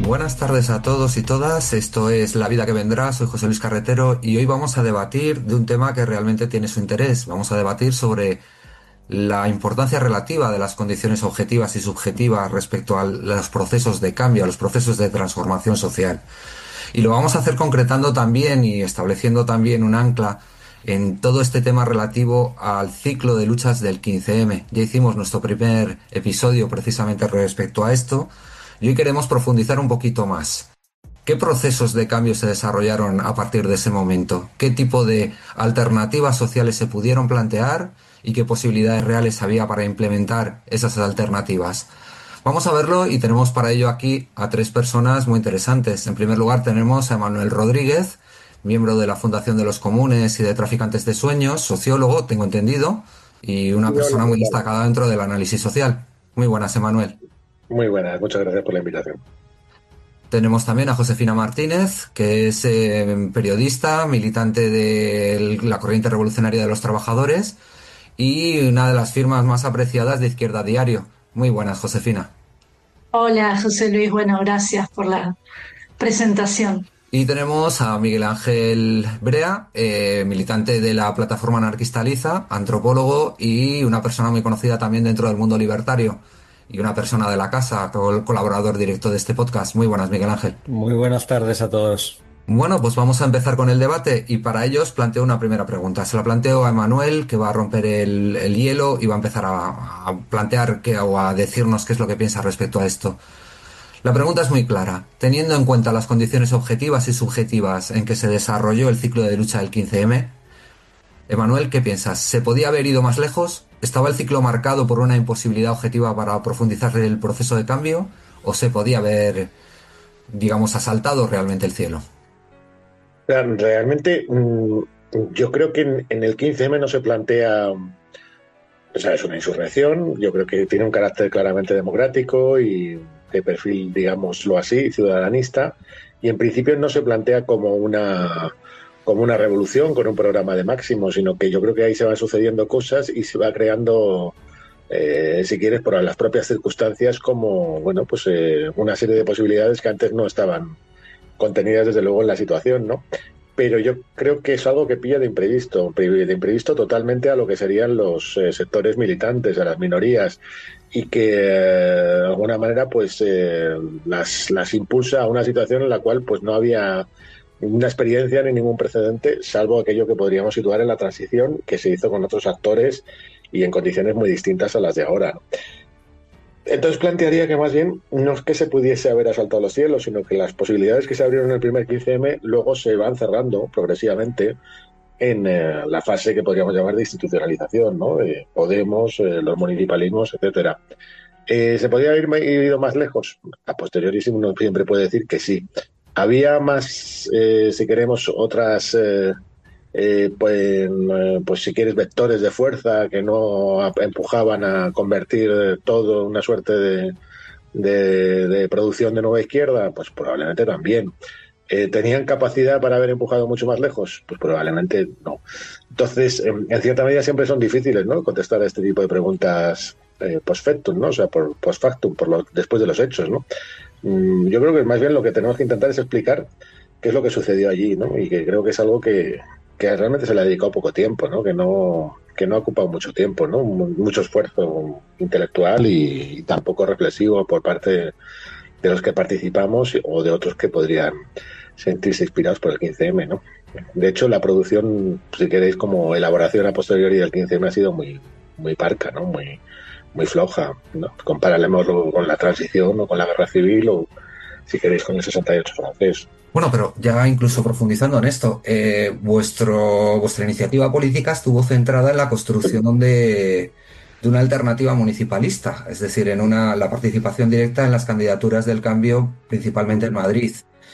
Buenas tardes a todos y todas, esto es La Vida que Vendrá, soy José Luis Carretero y hoy vamos a debatir de un tema que realmente tiene su interés. Vamos a debatir sobre la importancia relativa de las condiciones objetivas y subjetivas respecto a los procesos de cambio, a los procesos de transformación social. Y lo vamos a hacer concretando también y estableciendo también un ancla en todo este tema relativo al ciclo de luchas del 15M. Ya hicimos nuestro primer episodio precisamente respecto a esto y hoy queremos profundizar un poquito más. ¿Qué procesos de cambio se desarrollaron a partir de ese momento? ¿Qué tipo de alternativas sociales se pudieron plantear y qué posibilidades reales había para implementar esas alternativas? Vamos a verlo y tenemos para ello aquí a tres personas muy interesantes. En primer lugar tenemos a Manuel Rodríguez, miembro de la Fundación de los Comunes y de Traficantes de Sueños, sociólogo, tengo entendido, y una Sí, hola, persona ¿qué muy tal? destacada dentro del análisis social. Muy buenas, Emanuel. Muy buenas, muchas gracias por la invitación. Tenemos también a Josefina Martínez, que es periodista, militante de la Corriente Revolucionaria de los Trabajadores y una de las firmas más apreciadas de Izquierda Diario. Muy buenas, Josefina. Hola, José Luis. Bueno, gracias por la presentación. Y tenemos a Miguel Ángel Brea, militante de la plataforma anarquista Liza, antropólogo y una persona muy conocida también dentro del mundo libertario y una persona de la casa, colaborador directo de este podcast. Muy buenas, Miguel Ángel. Muy buenas tardes a todos. Bueno, pues vamos a empezar con el debate y para ello os planteo una primera pregunta. Se la planteo a Emanuel, que va a romper el hielo y va a empezar a plantear o a decirnos qué es lo que piensa respecto a esto. La pregunta es muy clara. Teniendo en cuenta las condiciones objetivas y subjetivas en que se desarrolló el ciclo de lucha del 15M, Emanuel, ¿qué piensas? ¿Se podía haber ido más lejos? ¿Estaba el ciclo marcado por una imposibilidad objetiva para profundizar el proceso de cambio? ¿O se podía haber, digamos, asaltado realmente el cielo? Realmente, yo creo que en el 15M no se plantea, o sea, es una insurrección, yo creo que tiene un carácter claramente democrático y de perfil, digámoslo así, ciudadanista, y en principio no se plantea como una revolución con un programa de máximo, sino que yo creo que ahí se van sucediendo cosas y se va creando, si quieres, por las propias circunstancias, como, bueno, pues una serie de posibilidades que antes no estaban contenidas desde luego en la situación, ¿no? Pero yo creo que es algo que pilla de imprevisto totalmente a lo que serían los sectores militantes, a las minorías, y que de alguna manera pues las impulsa a una situación en la cual pues no había ninguna experiencia ni ningún precedente, salvo aquello que podríamos situar en la transición que se hizo con otros actores y en condiciones muy distintas a las de ahora, ¿no? Entonces plantearía que más bien no es que se pudiese haber asaltado los cielos, sino que las posibilidades que se abrieron en el primer 15M luego se van cerrando progresivamente en la fase que podríamos llamar de institucionalización, ¿no? Podemos, los municipalismos, etcétera. ¿Se podría haber ido más lejos? A posteriori uno siempre puede decir que sí. Había más, si queremos, otras pues si quieres vectores de fuerza que no empujaban a convertir todo en una suerte de producción de nueva izquierda, pues probablemente también. ¿Tenían capacidad para haber empujado mucho más lejos? Pues probablemente no. Entonces, en cierta medida siempre son difíciles, ¿no?, contestar a este tipo de preguntas post factum, ¿no? O sea, por post factum, después de los hechos, ¿no? Yo creo que más bien lo que tenemos que intentar es explicar qué es lo que sucedió allí, ¿no? Y que creo que es algo que realmente se le ha dedicado poco tiempo, ¿no? Que no ha ocupado mucho tiempo, ¿no? Mucho esfuerzo intelectual y tampoco reflexivo por parte de los que participamos o de otros que podrían sentirse inspirados por el 15M, ¿no? De hecho, la producción, si queréis, como elaboración a posteriori del 15M ha sido muy parca, ¿no? Muy floja, ¿no? Comparémoslo con la transición o con la guerra civil o, si queréis, con el 68 francés. Bueno, pero ya incluso profundizando en esto, vuestra iniciativa política estuvo centrada en la construcción de una alternativa municipalista, es decir, la participación directa en las candidaturas del cambio, principalmente en Madrid.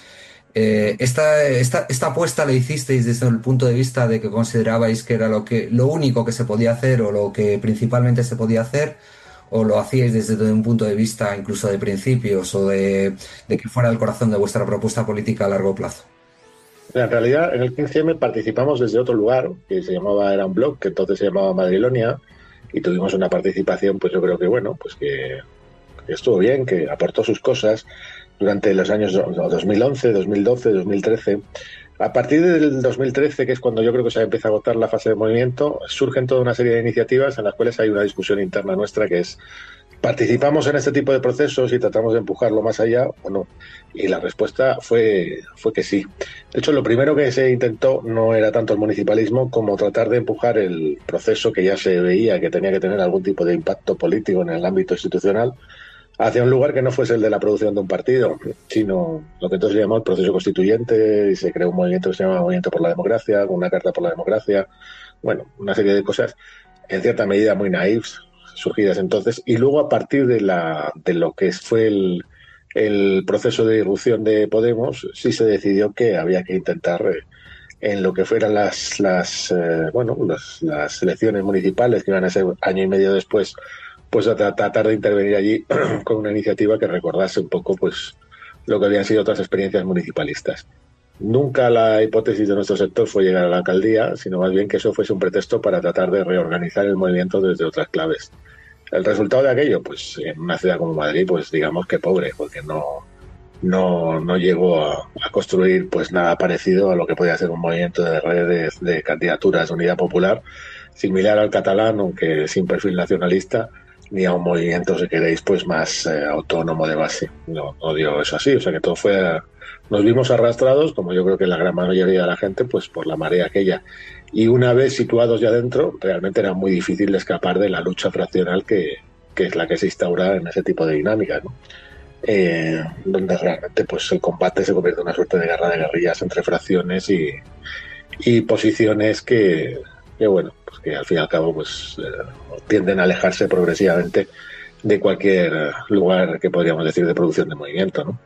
Esta apuesta la hicisteis desde el punto de vista de que considerabais que era lo único que se podía hacer o lo que principalmente se podía hacer, o lo hacíais desde un punto de vista incluso de principios o de que fuera el corazón de vuestra propuesta política a largo plazo. En realidad, en el 15M participamos desde otro lugar, que era un blog, que entonces se llamaba Madrilonia, y tuvimos una participación, pues yo creo que, bueno, pues que estuvo bien, que aportó sus cosas, durante los años 2011, 2012, 2013. A partir del 2013, que es cuando yo creo que se empieza a agotar la fase de movimiento, surgen toda una serie de iniciativas en las cuales hay una discusión interna nuestra que es: ¿participamos en este tipo de procesos y tratamos de empujarlo más allá o no? Y la respuesta fue que sí. De hecho, lo primero que se intentó no era tanto el municipalismo como tratar de empujar el proceso que ya se veía que tenía que tener algún tipo de impacto político en el ámbito institucional hacia un lugar que no fuese el de la producción de un partido, sino lo que entonces se llamó el proceso constituyente, y se creó un movimiento que se llama Movimiento por la Democracia, con una carta por la democracia, bueno, una serie de cosas en cierta medida muy naifs, surgidas entonces, y luego a partir de lo que fue el proceso de irrupción de Podemos, sí se decidió que había que intentar en lo que fueran las elecciones municipales, que iban a ser año y medio después, pues a tratar de intervenir allí con una iniciativa que recordase un poco pues lo que habían sido otras experiencias municipalistas. Nunca la hipótesis de nuestro sector fue llegar a la alcaldía, sino más bien que eso fuese un pretexto para tratar de reorganizar el movimiento desde otras claves. El resultado de aquello, pues en una ciudad como Madrid, pues digamos que pobre, porque no llegó a construir pues nada parecido a lo que podía ser un movimiento de redes de candidaturas de unidad popular, similar al catalán, aunque sin perfil nacionalista, ni a un movimiento, si queréis, pues más autónomo de base. No dio eso así, o sea que todo fue... Nos vimos arrastrados, como yo creo que la gran mayoría de la gente, pues por la marea aquella. Y una vez situados ya dentro, realmente era muy difícil de escapar de la lucha fraccional que es la que se instaura en ese tipo de dinámicas, ¿no? Donde realmente pues el combate se convierte en una suerte de guerra de guerrillas entre fracciones y posiciones que bueno, pues que al fin y al cabo pues tienden a alejarse progresivamente de cualquier lugar que podríamos decir de producción de movimiento, ¿no?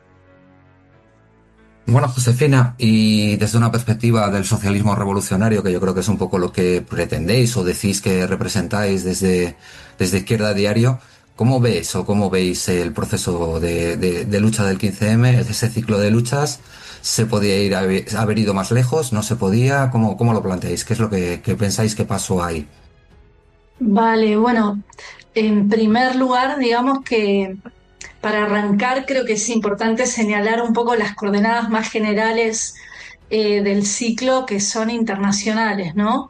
Bueno, Josefina, y desde una perspectiva del socialismo revolucionario, que yo creo que es un poco lo que pretendéis o decís que representáis desde Izquierda Diario, ¿cómo ves o cómo veis el proceso de lucha del 15M, ese ciclo de luchas? ¿Se podía haber ido más lejos? ¿No se podía? ¿Cómo lo planteáis? ¿Qué es lo que pensáis que pasó ahí? Vale, bueno, en primer lugar, digamos que para arrancar creo que es importante señalar un poco las coordenadas más generales del ciclo que son internacionales, ¿no?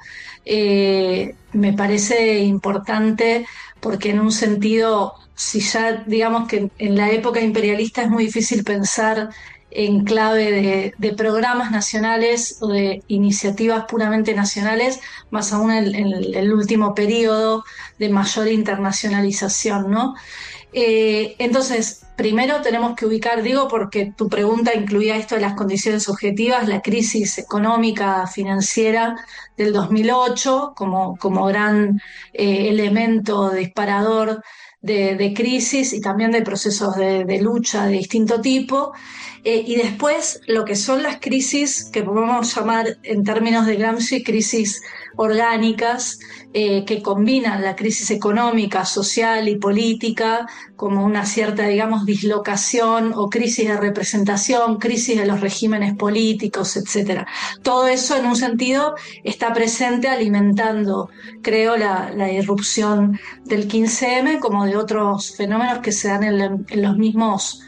Me parece importante porque en un sentido, si ya digamos que en la época imperialista es muy difícil pensar en clave de programas nacionales o de iniciativas puramente nacionales, más aún en el último periodo de mayor internacionalización, ¿no? Entonces, primero tenemos que ubicar, digo, porque tu pregunta incluía esto de las condiciones objetivas, la crisis económica financiera del 2008 como gran elemento disparador de crisis y también de procesos de lucha de distinto tipo. Y después lo que son las crisis que podemos llamar en términos de Gramsci crisis orgánicas, que combinan la crisis económica, social y política como una cierta, digamos, dislocación o crisis de representación, crisis de los regímenes políticos, etcétera. Todo eso en un sentido está presente alimentando, creo, la irrupción del 15M como de otros fenómenos que se dan en los mismos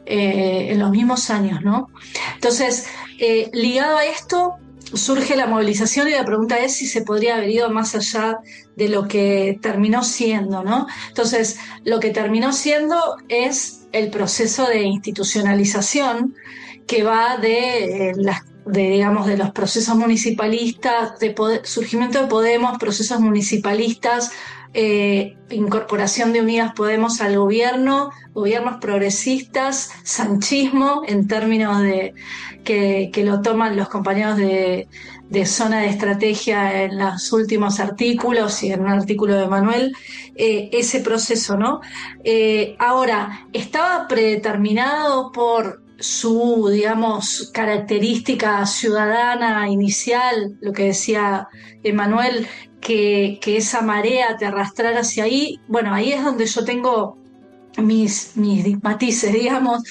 años, ¿no? Entonces, ligado a esto, surge la movilización y la pregunta es si se podría haber ido más allá de lo que terminó siendo, ¿no? Entonces, lo que terminó siendo es el proceso de institucionalización que va digamos, de los procesos municipalistas, surgimiento de Podemos, procesos municipalistas, incorporación de Unidas Podemos al gobierno, gobiernos progresistas, sanchismo, en términos de que lo toman los compañeros de zona de estrategia en los últimos artículos y en un artículo de Manuel, ese proceso, ¿no? Ahora, estaba predeterminado por su, digamos, característica ciudadana inicial, lo que decía Emanuel, que esa marea te arrastrara hacia ahí. Bueno, ahí es donde yo tengo mis matices, digamos,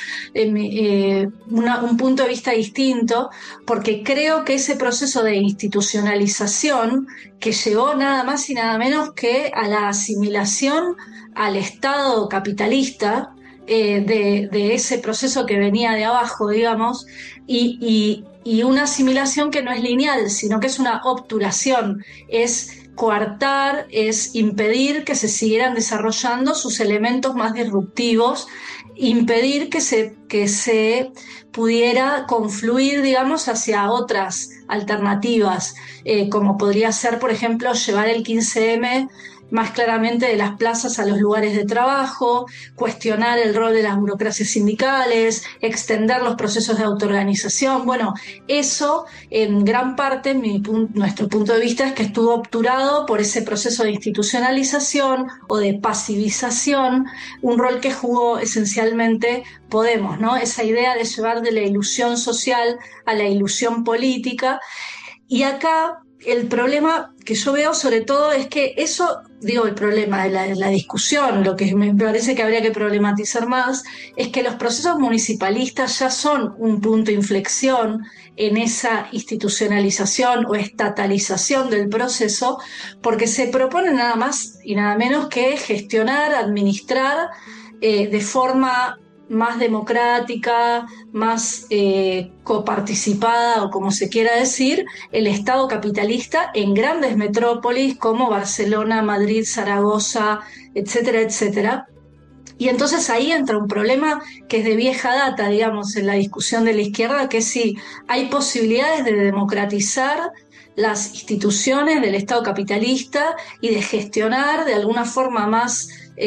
un punto de vista distinto, porque creo que ese proceso de institucionalización que llevó nada más y nada menos que a la asimilación al Estado capitalista, de ese proceso que venía de abajo, digamos, y una asimilación que no es lineal, sino que es una obturación, es coartar, es impedir que se siguieran desarrollando sus elementos más disruptivos, impedir que se pudiera confluir, digamos, hacia otras alternativas, como podría ser, por ejemplo, llevar el 15M más claramente de las plazas a los lugares de trabajo, cuestionar el rol de las burocracias sindicales, extender los procesos de autoorganización. Bueno, eso en gran parte, nuestro punto de vista es que estuvo obturado por ese proceso de institucionalización o de pasivización, un rol que jugó esencialmente Podemos, ¿no? Esa idea de llevar de la ilusión social a la ilusión política. Y acá el problema que yo veo sobre todo es que eso, digo, el problema de la discusión, lo que me parece que habría que problematizar más, es que los procesos municipalistas ya son un punto de inflexión en esa institucionalización o estatalización del proceso, porque se propone nada más y nada menos que gestionar, administrar de forma más democrática, más coparticipada o como se quiera decir, el Estado capitalista en grandes metrópolis como Barcelona, Madrid, Zaragoza, etcétera, etcétera. Y entonces ahí entra un problema que es de vieja data, digamos, en la discusión de la izquierda, que es si hay posibilidades de democratizar las instituciones del Estado capitalista y de gestionar de alguna forma más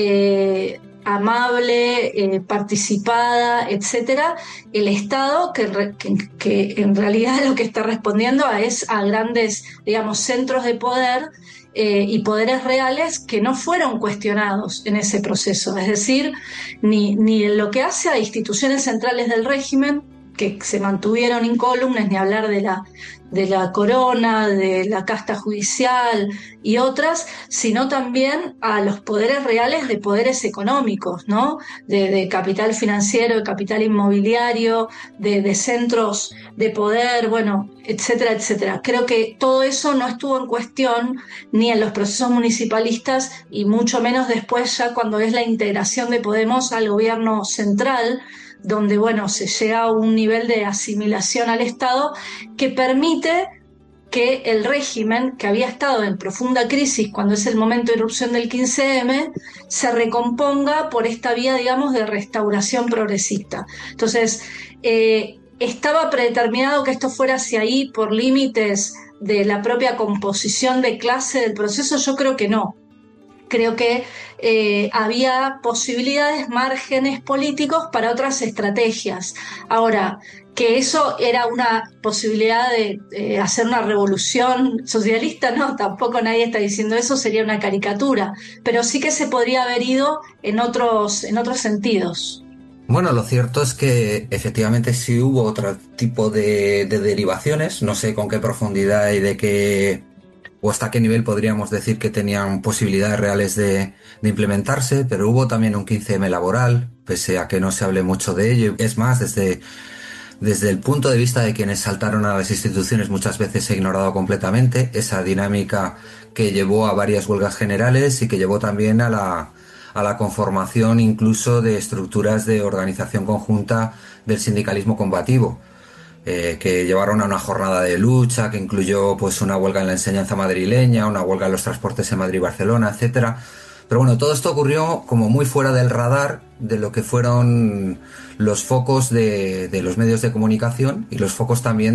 amable, participada, etcétera, el Estado que en realidad lo que está respondiendo es a grandes, digamos, centros de poder y poderes reales que no fueron cuestionados en ese proceso, es decir, ni en lo que hace a instituciones centrales del régimen que se mantuvieron incólumes, ni hablar de la corona, de la casta judicial y otras, sino también a los poderes reales de poderes económicos, ¿no? De capital financiero, de capital inmobiliario, de centros de poder, bueno, etcétera, etcétera. Creo que todo eso no estuvo en cuestión ni en los procesos municipalistas y mucho menos después ya cuando es la integración de Podemos al gobierno central, donde, bueno, se llega a un nivel de asimilación al Estado que permite que el régimen, que había estado en profunda crisis cuando es el momento de irrupción del 15M, se recomponga por esta vía, digamos, de restauración progresista. Entonces, ¿estaba predeterminado que esto fuera hacia ahí por límites de la propia composición de clase del proceso? Yo creo que no. Creo que había posibilidades, márgenes políticos para otras estrategias. Ahora, que eso era una posibilidad de hacer una revolución socialista, no, tampoco nadie está diciendo eso, sería una caricatura, pero sí que se podría haber ido en otros sentidos. Bueno, lo cierto es que efectivamente sí hubo otro tipo de derivaciones, no sé con qué profundidad y de qué o hasta qué nivel podríamos decir que tenían posibilidades reales de implementarse, pero hubo también un 15M laboral, pese a que no se hable mucho de ello. Es más, desde el punto de vista de quienes saltaron a las instituciones muchas veces se ha ignorado completamente esa dinámica que llevó a varias huelgas generales y que llevó también a la conformación incluso de estructuras de organización conjunta del sindicalismo combativo. Que llevaron a una jornada de lucha que incluyó pues una huelga en la enseñanza madrileña, una huelga en los transportes en Madrid y Barcelona, etcétera. Pero bueno, todo esto ocurrió como muy fuera del radar de lo que fueron los focos de los medios de comunicación y los focos también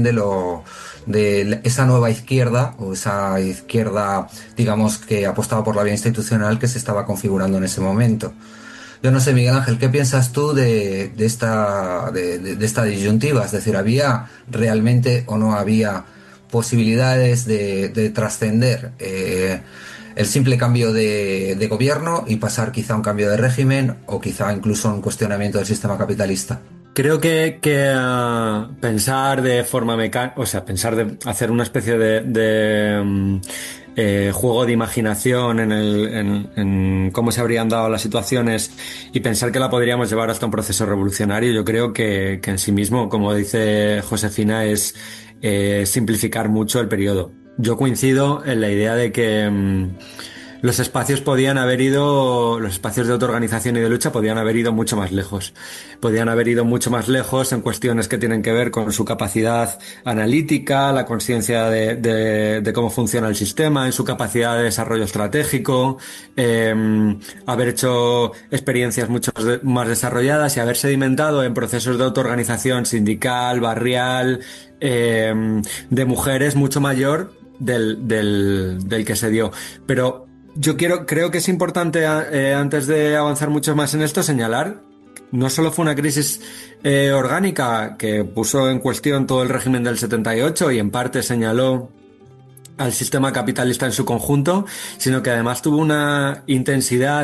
de esa nueva izquierda o esa izquierda, digamos, que apostaba por la vía institucional que se estaba configurando en ese momento. Yo no sé, Miguel Ángel, ¿qué piensas tú de esta disyuntiva? Es decir, ¿había realmente o no había posibilidades de trascender el simple cambio de gobierno y pasar quizá a un cambio de régimen o quizá incluso a un cuestionamiento del sistema capitalista? Creo que pensar de forma mecánica, o sea, pensar de hacer una especie de juego de imaginación en cómo se habrían dado las situaciones y pensar que la podríamos llevar hasta un proceso revolucionario, yo creo que en sí mismo, como dice Josefina, es simplificar mucho el periodo. Yo coincido en la idea de que los espacios de autoorganización y de lucha podían haber ido mucho más lejos. Podían haber ido mucho más lejos en cuestiones que tienen que ver con su capacidad analítica, la conciencia de cómo funciona el sistema, en su capacidad de desarrollo estratégico, haber hecho experiencias mucho más desarrolladas y haber sedimentado en procesos de autoorganización sindical, barrial, de mujeres mucho mayor del que se dio. Pero creo que es importante, antes de avanzar mucho más en esto, señalar, no solo fue una crisis orgánica que puso en cuestión todo el régimen del 78 y en parte señaló al sistema capitalista en su conjunto, sino que además tuvo una intensidad